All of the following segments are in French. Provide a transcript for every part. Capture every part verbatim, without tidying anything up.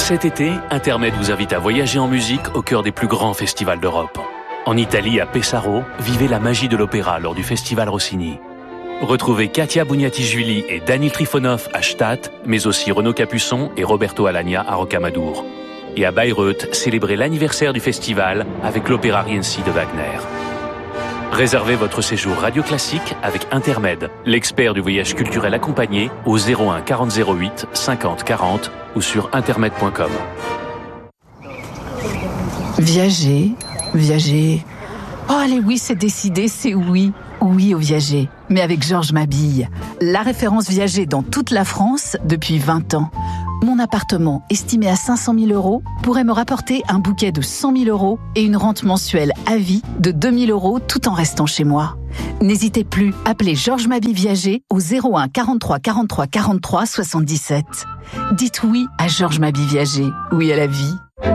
Cet été, Intermed vous invite à voyager en musique au cœur des plus grands festivals d'Europe. En Italie, à Pesaro, vivez la magie de l'opéra lors du festival Rossini. Retrouvez Katia Bugnati-Julie et Daniel Trifonov à Stade, mais aussi Renaud Capuçon et Roberto Alagna à Rocamadour. Et à Bayreuth, célébrez l'anniversaire du festival avec l'opéra Rienzi de Wagner. Réservez votre séjour Radio Classique avec Intermed, l'expert du voyage culturel accompagné au zéro un quarante zéro huit cinquante quarante ou sur intermed point com. Viager, viager. Oh allez oui, c'est décidé, c'est oui. Oui au Viager, mais avec Georges Mabille, la référence Viager dans toute la France depuis vingt ans. Mon appartement, estimé à cinq cent mille euros, pourrait me rapporter un bouquet de cent mille euros et une rente mensuelle à vie de deux mille euros tout en restant chez moi. N'hésitez plus, appelez Georges Mabille Viager au zéro un quarante-trois quarante-trois quarante-trois soixante-dix-sept. Dites oui à Georges Mabille Viager, oui à la vie.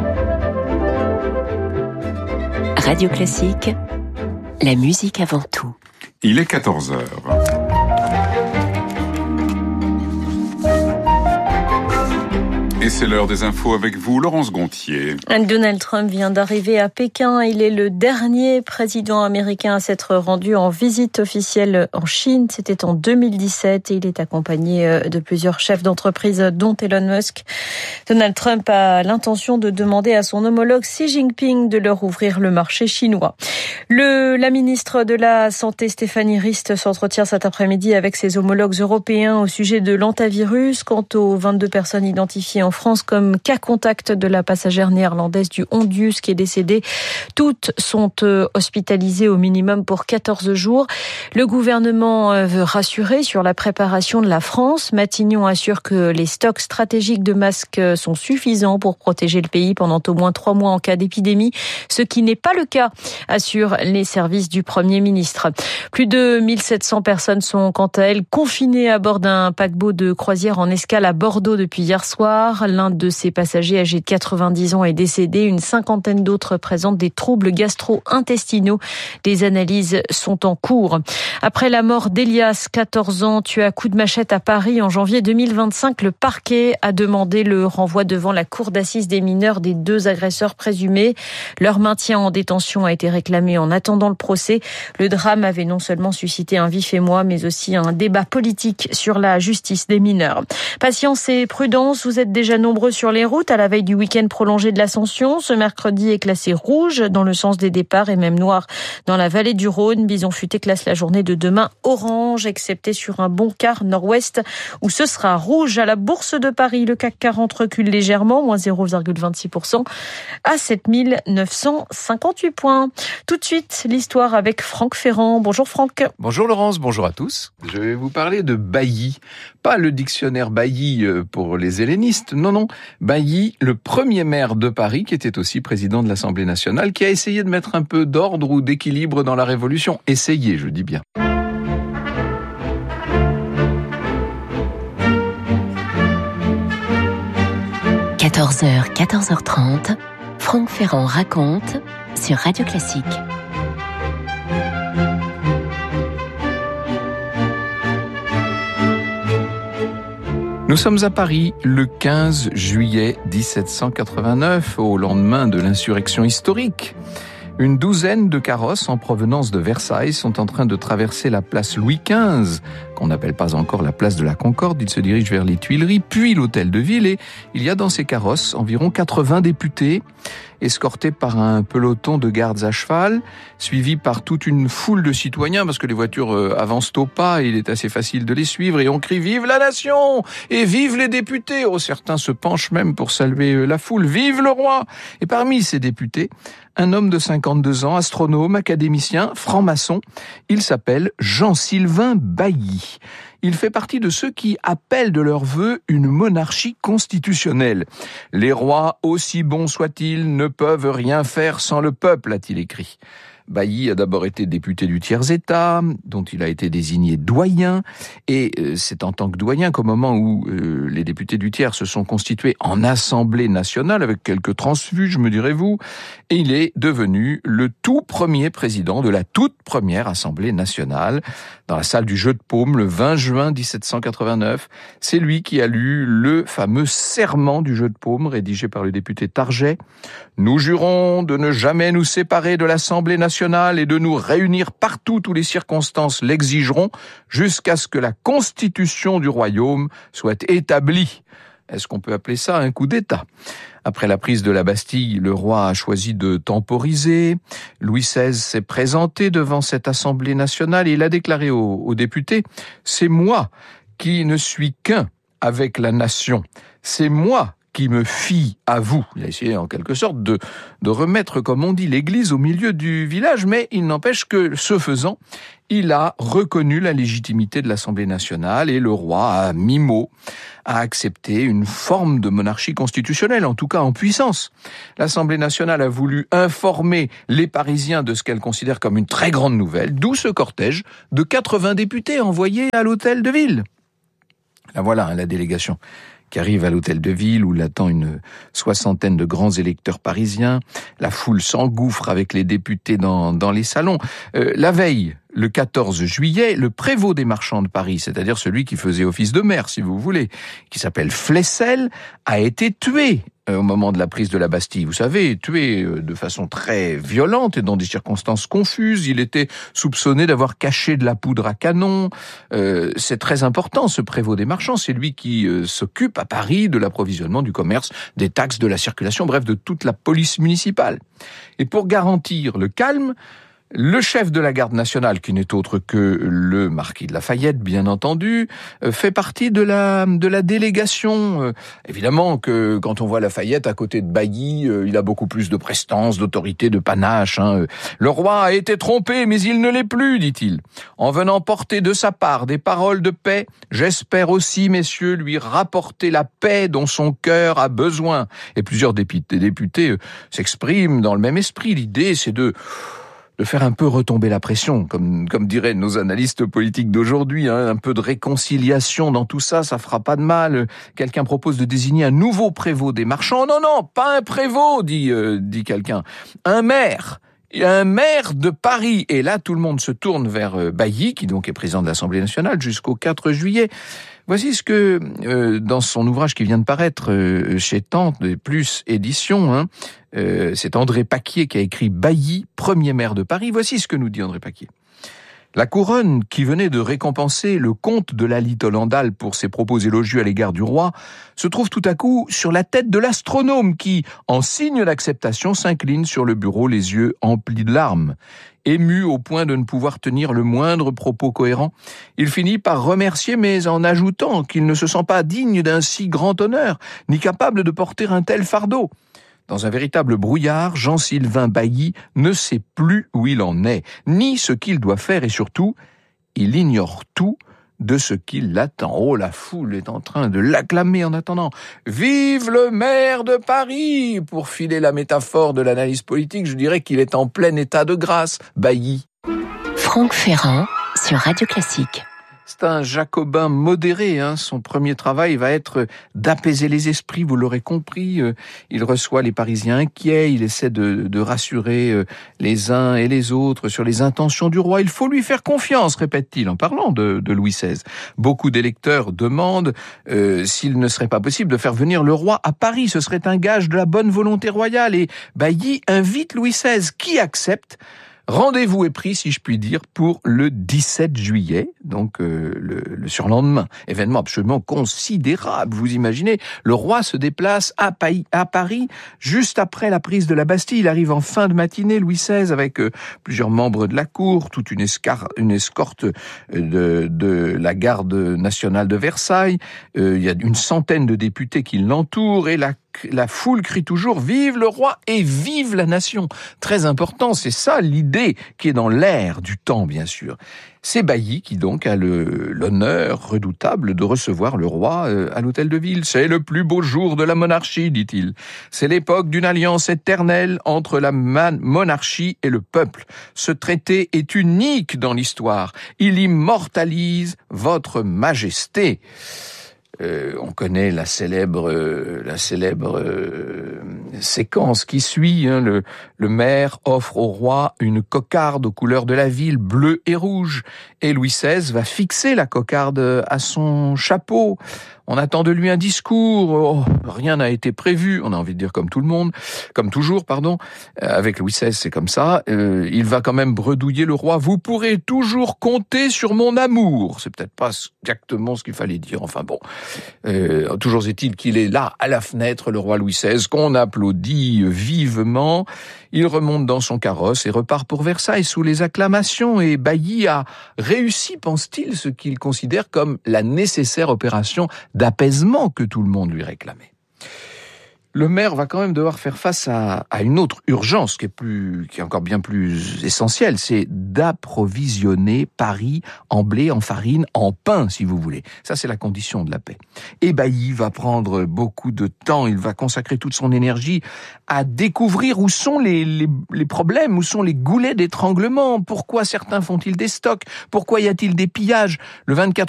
Radio Classique, la musique avant tout. Il est quatorze heures. Et c'est l'heure des infos avec vous, Laurence Gontier. Donald Trump vient d'arriver à Pékin. Il est le dernier président américain à s'être rendu en visite officielle en Chine. C'était en deux mille dix-sept et il est accompagné de plusieurs chefs d'entreprise, dont Elon Musk. Donald Trump a l'intention de demander à son homologue Xi Jinping de leur ouvrir le marché chinois. Le, la ministre de la Santé, Stéphanie Rist, s'entretient cet après-midi avec ses homologues européens au sujet de l'hantavirus. Quant aux vingt-deux personnes identifiées en France comme cas contact de la passagère néerlandaise du Hondius qui est décédée, toutes sont hospitalisées au minimum pour quatorze jours. Le gouvernement veut rassurer sur la préparation de la France. Matignon assure que les stocks stratégiques de masques sont suffisants pour protéger le pays pendant au moins trois mois en cas d'épidémie, ce qui n'est pas le cas, assurent les services du Premier ministre. Plus de mille sept cents personnes sont quant à elles confinées à bord d'un paquebot de croisière en escale à Bordeaux depuis hier soir. L'un de ces passagers âgé de quatre-vingt-dix ans est décédé. Une cinquantaine d'autres présentent des troubles gastro-intestinaux. Des analyses sont en cours. Après la mort d'Elias, quatorze ans, tué à coups de machette à Paris en janvier deux mille vingt-cinq, le parquet a demandé le renvoi devant la cour d'assises des mineurs des deux agresseurs présumés. Leur maintien en détention a été réclamé en attendant le procès. Le drame avait non seulement suscité un vif émoi, mais aussi un débat politique sur la justice des mineurs. Patience et prudence, vous êtes déjà nombreux sur les routes à la veille du week-end prolongé de l'Ascension. Ce mercredi est classé rouge dans le sens des départs et même noir dans la vallée du Rhône. Bison Futé classe la journée de demain orange, excepté sur un bon quart nord-ouest où ce sera rouge. À la Bourse de Paris, le C A C quarante recule légèrement, moins zéro virgule vingt-six pour cent à sept mille neuf cent cinquante-huit points. Tout de suite, l'histoire avec Franck Ferrand. Bonjour Franck. Bonjour Laurence, bonjour à tous. Je vais vous parler de Bailly. Pas le dictionnaire Bailly pour les hellénistes, non, non. Bailly, le premier maire de Paris, qui était aussi président de l'Assemblée nationale, qui a essayé de mettre un peu d'ordre ou d'équilibre dans la Révolution. Essayé, je dis bien. quatorze heures, quatorze heures trente, Franck Ferrand raconte sur Radio Classique. Nous sommes à Paris le quinze juillet dix-sept cent quatre-vingt-neuf, au lendemain de l'insurrection historique. Une douzaine de carrosses en provenance de Versailles sont en train de traverser la place Louis quinze, qu'on n'appelle pas encore la place de la Concorde. Ils se dirigent vers les Tuileries, puis l'Hôtel de Ville, et il y a dans ces carrosses environ quatre-vingts députés, escortés par un peloton de gardes à cheval, suivis par toute une foule de citoyens, parce que les voitures avancent au pas, et il est assez facile de les suivre, et on crie « Vive la nation !» et « Vive les députés !» Oh, certains se penchent même pour saluer la foule « Vive le roi !» Et parmi ces députés, un homme de cinquante-deux ans, astronome, académicien, franc-maçon, il s'appelle Jean-Sylvain Bailly. Il fait partie de ceux qui appellent de leur vœu une monarchie constitutionnelle. Les rois, aussi bons soient-ils, ne peuvent rien faire sans le peuple, a-t-il écrit. Bailly a d'abord été député du tiers-État, dont il a été désigné doyen, et c'est en tant que doyen qu'au moment où euh, les députés du tiers se sont constitués en Assemblée nationale, avec quelques transfuges, me direz-vous, et il est devenu le tout premier président de la toute première Assemblée nationale, dans la salle du Jeu de Paume, le vingt juin dix-sept cent quatre-vingt-neuf. C'est lui qui a lu le fameux serment du Jeu de Paume, rédigé par le député Target. « Nous jurons de ne jamais nous séparer de l'Assemblée nationale et de nous réunir partout où les circonstances l'exigeront, jusqu'à ce que la Constitution du royaume soit établie. » Est-ce qu'on peut appeler ça un coup d'État ? Après la prise de la Bastille, le roi a choisi de temporiser. Louis seize s'est présenté devant cette Assemblée nationale et il a déclaré aux, aux députés « C'est moi qui ne suis qu'un avec la nation. C'est moi qui me fie à vous. » Il a essayé en quelque sorte de, de remettre, comme on dit, l'église au milieu du village, mais il n'empêche que, ce faisant, il a reconnu la légitimité de l'Assemblée nationale et le roi, à mi-mot, a accepté une forme de monarchie constitutionnelle, en tout cas en puissance. L'Assemblée nationale a voulu informer les Parisiens de ce qu'elle considère comme une très grande nouvelle, d'où ce cortège de quatre-vingts députés envoyés à l'hôtel de ville. Là voilà, la délégation qui arrive à l'hôtel de ville où l'attend une soixantaine de grands électeurs parisiens. La foule s'engouffre avec les députés dans, dans les salons. Euh, la veille, le quatorze juillet, le prévôt des marchands de Paris, c'est-à-dire celui qui faisait office de maire, si vous voulez, qui s'appelle Flessel, a été tué au moment de la prise de la Bastille. Vous savez, tué de façon très violente et dans des circonstances confuses. Il était soupçonné d'avoir caché de la poudre à canon. Euh, c'est très important, ce prévôt des marchands. C'est lui qui euh, s'occupe à Paris de l'approvisionnement, du commerce, des taxes, de la circulation, bref, de toute la police municipale. Et pour garantir le calme, le chef de la garde nationale, qui n'est autre que le marquis de Lafayette, bien entendu, fait partie de la de la délégation. Euh, évidemment que quand on voit Lafayette à côté de Bailly, euh, il a beaucoup plus de prestance, d'autorité, de panache. Hein. Le roi a été trompé, mais il ne l'est plus, dit-il. En venant porter de sa part des paroles de paix, j'espère aussi, messieurs, lui rapporter la paix dont son cœur a besoin. Et plusieurs députés, députés euh, s'expriment dans le même esprit. L'idée, c'est de de faire un peu retomber la pression, comme comme diraient nos analystes politiques d'aujourd'hui, hein, un peu de réconciliation dans tout ça, ça fera pas de mal. Quelqu'un propose de désigner un nouveau prévôt des marchands. Non, non, pas un prévôt, dit euh, dit quelqu'un, un maire. Un maire de Paris. Et là, tout le monde se tourne vers euh, Bailly, qui donc est président de l'Assemblée nationale jusqu'au quatre juillet. Voici ce que, euh, dans son ouvrage qui vient de paraître euh, chez Tente, Plus Édition, hein, euh, c'est André Paquier qui a écrit « Bailly, premier maire de Paris ». Voici ce que nous dit André Paquier. La couronne, qui venait de récompenser le comte de Lally Tollendal pour ses propos élogieux à l'égard du roi, se trouve tout à coup sur la tête de l'astronome qui, en signe d'acceptation, s'incline sur le bureau, les yeux emplis de larmes. Ému au point de ne pouvoir tenir le moindre propos cohérent, il finit par remercier, mais en ajoutant qu'il ne se sent pas digne d'un si grand honneur, ni capable de porter un tel fardeau. Dans un véritable brouillard, Jean-Sylvain Bailly ne sait plus où il en est, ni ce qu'il doit faire, et surtout, il ignore tout de ce qui l'attend. Oh, la foule est en train de l'acclamer en attendant. Vive le maire de Paris! Pour filer la métaphore de l'analyse politique, je dirais qu'il est en plein état de grâce, Bailly. Franck Ferrand sur Radio Classique. C'est un jacobin modéré, hein. Son premier travail va être d'apaiser les esprits, vous l'aurez compris. Il reçoit les Parisiens inquiets, il essaie de, de rassurer les uns et les autres sur les intentions du roi. Il faut lui faire confiance, répète-t-il en parlant de, de Louis seize. Beaucoup d'électeurs demandent euh, s'il ne serait pas possible de faire venir le roi à Paris. Ce serait un gage de la bonne volonté royale. Et Bailly invite Louis seize, qui accepte. Rendez-vous est pris, si je puis dire, pour le dix-sept juillet, donc euh, le, le surlendemain. Événement absolument considérable, vous imaginez. Le roi se déplace à, Paris, à Paris juste après la prise de la Bastille. Il arrive en fin de matinée, Louis seize, avec euh, plusieurs membres de la cour, toute une, escar- une escorte de, de la garde nationale de Versailles. Euh, il y a une centaine de députés qui l'entourent et la la foule crie toujours « Vive le roi et vive la nation !» Très important, c'est ça l'idée qui est dans l'air du temps, bien sûr. C'est Bailly qui donc a le, l'honneur redoutable de recevoir le roi euh, à l'hôtel de ville. « C'est le plus beau jour de la monarchie, dit-il. C'est l'époque d'une alliance éternelle entre la man- monarchie et le peuple. Ce traité est unique dans l'histoire. Il immortalise votre majesté. » Euh, on connaît la célèbre, euh, la célèbre euh, séquence qui suit. Hein, le, le maire offre au roi une cocarde aux couleurs de la ville, bleu et rouge, et Louis seize va fixer la cocarde à son chapeau. On attend de lui un discours. Oh, rien n'a été prévu. On a envie de dire comme tout le monde, comme toujours, pardon. Euh, avec Louis seize, c'est comme ça. Euh, il va quand même bredouiller le roi. Vous pourrez toujours compter sur mon amour. C'est peut-être pas exactement ce qu'il fallait dire. Enfin bon. Euh, toujours est-il qu'il est là, à la fenêtre, le roi Louis seize, qu'on applaudit vivement. Il remonte dans son carrosse et repart pour Versailles sous les acclamations. Et Bailly a réussi, pense-t-il, ce qu'il considère comme la nécessaire opération d'apaisement que tout le monde lui réclamait. Le maire va quand même devoir faire face à, à une autre urgence qui est plus, qui est encore bien plus essentielle, c'est d'approvisionner Paris en blé, en farine, en pain, si vous voulez. Ça, c'est la condition de la paix. Et Bailly va prendre beaucoup de temps, il va consacrer toute son énergie à découvrir où sont les, les, les problèmes, où sont les goulets d'étranglement, pourquoi certains font-ils des stocks, pourquoi y a-t-il des pillages. Le vingt-quatre